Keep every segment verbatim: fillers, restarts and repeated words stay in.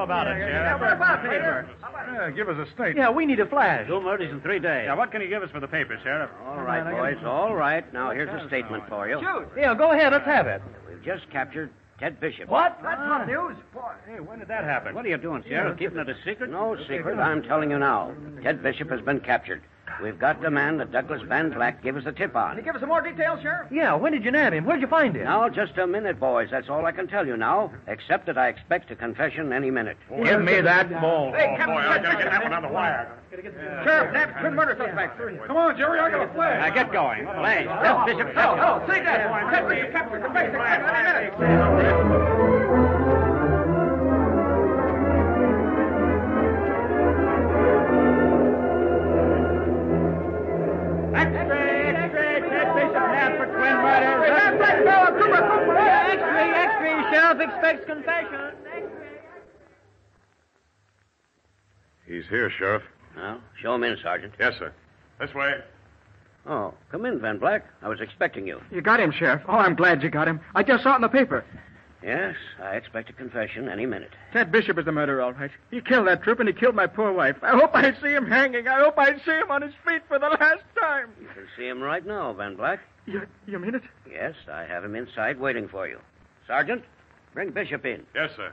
How about it, Sheriff? What about paper? Yeah, give us a statement. Yeah, we need a flash. Two murders in three days. Yeah, what can you give us for the paper, Sheriff? All right, boys, all right. Now, here's a statement for you. Shoot. Yeah, go ahead. Let's have it. We've just captured Ted Bishop. What? That's not news. Hey, when did that happen? What are you doing, Sheriff? Keeping it a secret? No secret. I'm telling you now. Ted Bishop has been captured. We've got the man that Douglas Van Black gave us a tip Can you on. give us some more details, Sheriff? Yeah, when did you nab him? Where'd you find him? Now, just a minute, boys. That's all I can tell you now, except that I expect a confession any minute. Give me that ball. Hey, Captain, boy, I gotta get that one on the wire. Sheriff, nab twin murder suspect. Come on, Jerry, I got a flag. Now, get going. Flag. Ted Bishop. Oh, oh, say that. Ted Bishop captured. Confession. Any minute. X-ray, X-ray, Ted Bishop nabbed for twin murders. X-ray, X-ray, Sheriff expects confession. He's here, Sheriff. Well, show him in, Sergeant. Yes, sir. This way. Oh, come in, Van Black. I was expecting you. You got him, Sheriff. Oh, I'm glad you got him. I just saw it in the paper. Yes, I expect a confession any minute. Ted Bishop is the murderer, all right. He killed that trip and he killed my poor wife. I hope I see him hanging. I hope I see him on his feet for the last time. You can see him right now, Van Black. You, you mean it? Yes, I have him inside waiting for you. Sergeant, bring Bishop in. Yes, sir.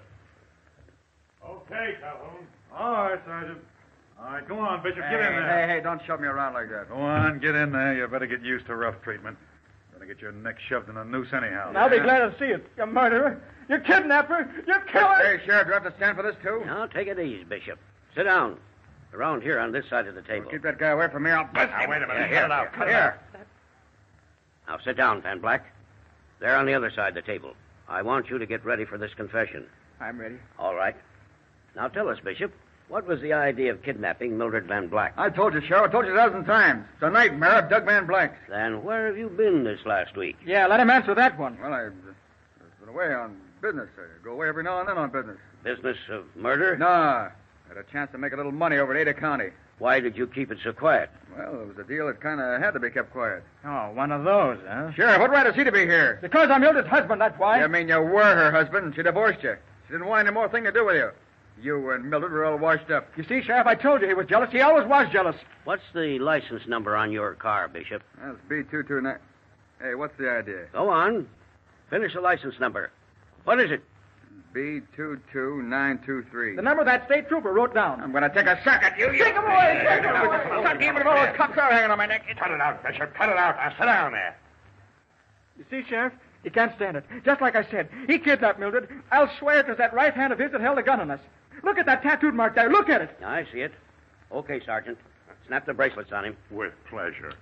Okay, Calhoun. All right, Sergeant. All right, go on, Bishop. Get in there. Hey, hey, don't shove me around like that. Go on, get in there. You better get used to rough treatment. Better get your neck shoved in a noose anyhow. I'll be glad to see it. You murderer. You kidnapper. You killer. Hey, Sheriff, do I have to stand for this, too? Now, take it easy, Bishop. Sit down. Around here on this side of the table. Keep that guy away from me. I'll bust Now, him. wait a minute. Yeah, Cut it out. Cut it Here. Now, sit down, Van Black. There on the other side of the table. I want you to get ready for this confession. I'm ready. All right. Now, tell us, Bishop, what was the idea of kidnapping Mildred Van Black? I told you, Sheriff. I told you a dozen times. It's a nightmare of Doug Van Black's. Then where have you been this last week? Yeah, let him answer that one. Well, I've been away on business. I go away every now and then on business. Business of murder? Nah. Had a chance to make a little money over at Ada County. Why did you keep it so quiet? Well, it was a deal that kind of had to be kept quiet. Oh, one of those, huh? Sheriff, what right is he to be here? Because I'm Mildred's husband, that's why. You mean you were her husband? She divorced you. She didn't want any more thing to do with you. You and Mildred were all washed up. You see, Sheriff, I told you he was jealous. He always was jealous. What's the license number on your car, Bishop? That's B two two nine. Hey, what's the idea? Go on. Finish the license number. What is it? B two two nine two three. The number that state trooper wrote down. I'm going to take a suck at you. Take him away! Take him away! Suck even if all those cuffs are hanging on my neck. Cut it out, Bishop. Cut it out. Now, sit down there. You see, Sheriff, he can't stand it. Just like I said, he kidnapped Mildred. I'll swear it was that right hand of his that held a gun on us. Look at that tattooed mark there. Look at it. I see it. Okay, Sergeant. Snap the bracelets on him. With pleasure.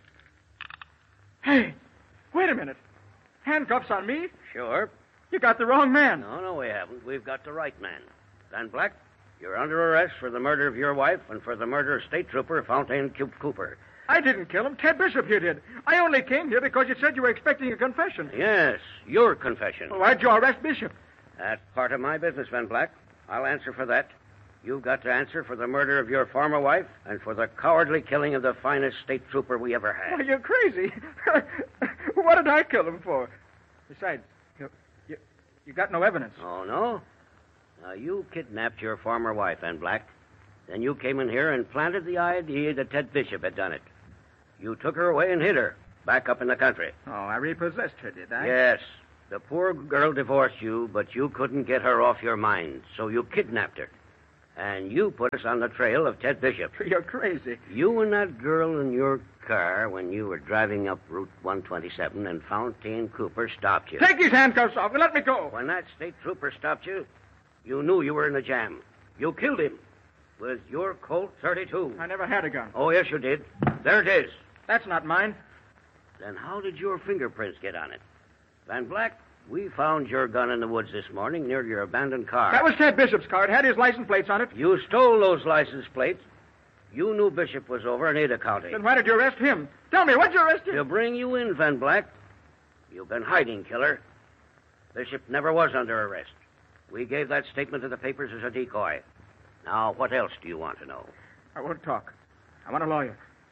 Hey, wait a minute. Handcuffs on me? Sure. You got the wrong man. No, no, we haven't. We've got the right man. Van Black, you're under arrest for the murder of your wife and for the murder of State Trooper Fontaine Coop Cooper. I didn't kill him. Ted Bishop here did. I only came here because you said you were expecting a confession. Yes, your confession. Well, why'd you arrest Bishop? That's part of my business, Van Black. I'll answer for that. You've got to answer for the murder of your former wife and for the cowardly killing of the finest state trooper we ever had. Why, you're crazy. What did I kill him for? Besides, you, you, you got no evidence. Oh, no? Now, you kidnapped your former wife, Van Black. Then you came in here and planted the idea that Ted Bishop had done it. You took her away and hid her, back up in the country. Oh, I repossessed her, did I? Yes. The poor girl divorced you, but you couldn't get her off your mind, so you kidnapped her. And you put us on the trail of Ted Bishop. You're crazy. You and that girl in your car when you were driving up Route one twenty-seven and Fontaine Cooper stopped you. Take these handcuffs off and let me go. When that state trooper stopped you, you knew you were in a jam. You killed him with your Colt thirty-two. I never had a gun. Oh, yes, you did. There it is. That's not mine. Then how did your fingerprints get on it? Van Black, we found your gun in the woods this morning near your abandoned car. That was Ted Bishop's car. It had his license plates on it. You stole those license plates. You knew Bishop was over in Ada County. Then why did you arrest him? Tell me, why'd you arrest him? To bring you in, Van Black. You've been hiding, killer. Bishop never was under arrest. We gave that statement to the papers as a decoy. Now, what else do you want to know? I won't talk. I want a lawyer.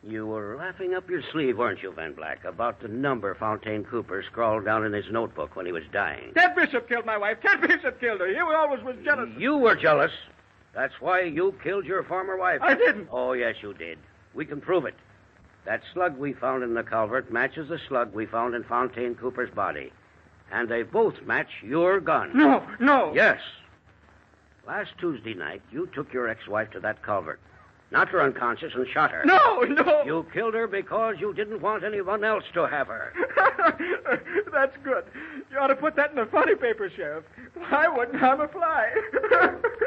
You were laughing up your sleeve, weren't you, Van Black, about the number Fontaine Cooper scrawled down in his notebook when he was dying? Ted Bishop killed my wife. Ted Bishop killed her. He always was jealous. You were jealous. That's why you killed your former wife. I didn't. Oh, yes, you did. We can prove it. That slug we found in the culvert matches the slug we found in Fontaine Cooper's body. And they both match your gun. No, no. Yes. Last Tuesday night, you took your ex-wife to that culvert, knocked her unconscious, and shot her. No, no. You killed her because you didn't want anyone else to have her. That's good. You ought to put that in the funny paper, Sheriff. Why wouldn't harm a fly?